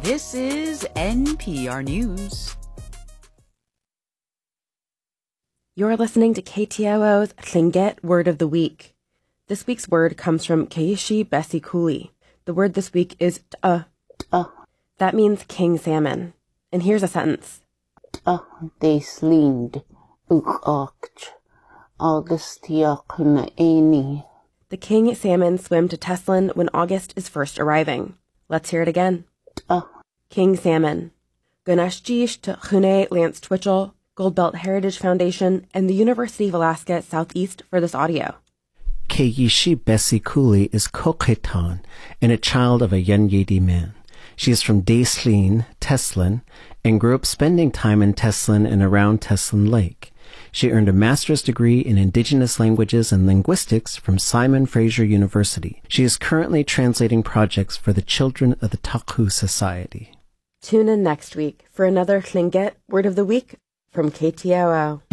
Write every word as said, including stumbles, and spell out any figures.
This is N P R News. You're listening to K T O O's Tlingit Word of the Week. This week's word comes from Keishi Bessie Cooley. The word this week is t'ah. T'ah. That means king salmon. And here's a sentence. T'ah de slind uk ocht Augustiach na aini. The king salmon swim to Teslin when August is first arriving. Let's hear it again. T'ah. King salmon. Gunashjish to Chune Lance Twitchell, Goldbelt Heritage Foundation, and the University of Alaska Southeast for this audio. Keishi Bessie Cooley is Coqueton and a child of a Yunyedi man. She is from Dayslin, Teslin, and grew up spending time in Teslin and around Teslin Lake. She earned a master's degree in Indigenous Languages and Linguistics from Simon Fraser University. She is currently translating projects for the Children of the Taku Society. Tune in next week for another Tlingit Word of the Week from K T O O.